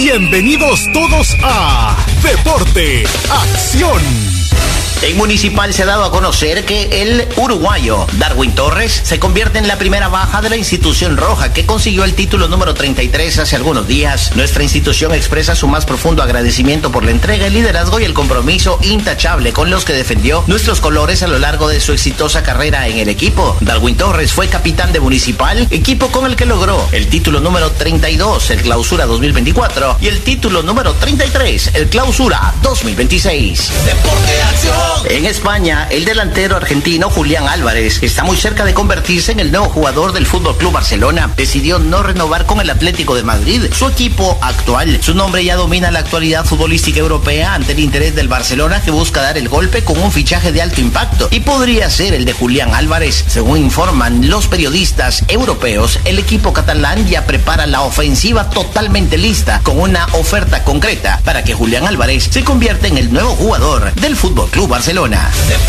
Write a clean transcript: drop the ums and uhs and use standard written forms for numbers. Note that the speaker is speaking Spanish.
Bienvenidos todos a Deporte Acción. En Municipal se ha dado a conocer que el uruguayo Darwin Torres se convierte en la primera baja de la institución roja, que consiguió el título número 33 hace algunos días. Nuestra institución expresa su más profundo agradecimiento por la entrega, el liderazgo y el compromiso intachable con los que defendió nuestros colores a lo largo de su exitosa carrera en el equipo. Darwin Torres fue capitán de Municipal, equipo con el que logró el título número 32, el Clausura 2024, y el título número 33, el Clausura 2026. Deporte Acción. En España, el delantero argentino Julián Álvarez está muy cerca de convertirse en el nuevo jugador del FC Barcelona. Decidió no renovar con el Atlético de Madrid, su equipo actual. Su nombre ya domina la actualidad futbolística europea ante el interés del Barcelona, que busca dar el golpe con un fichaje de alto impacto, y podría ser el de Julián Álvarez. Según informan los periodistas europeos, el equipo catalán ya prepara la ofensiva totalmente lista, con una oferta concreta para que Julián Álvarez se convierta en el nuevo jugador del FC Barcelona.